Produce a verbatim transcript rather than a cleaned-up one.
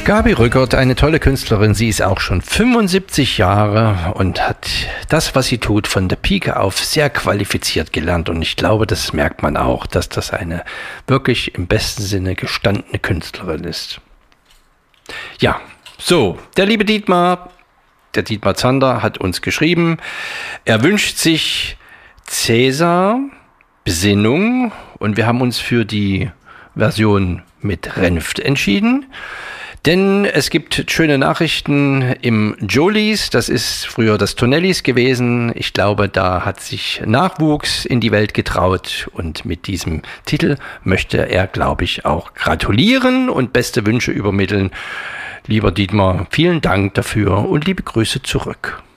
Gabi Rückert, eine tolle Künstlerin. Sie ist auch schon fünfundsiebzig Jahre und hat das, was sie tut, von der Pike auf sehr qualifiziert gelernt. Und ich glaube, das merkt man auch, dass das eine wirklich im besten Sinne gestandene Künstlerin ist. Ja, so, der liebe Dietmar, der Dietmar Zander hat uns geschrieben, er wünscht sich Cäsar, Besinnung, und wir haben uns für die Version mit Renft entschieden. Denn es gibt schöne Nachrichten im Jolies, das ist früher das Tonellis gewesen. Ich glaube, da hat sich Nachwuchs in die Welt getraut und mit diesem Titel möchte er, glaube ich, auch gratulieren und beste Wünsche übermitteln. Lieber Dietmar, vielen Dank dafür und liebe Grüße zurück.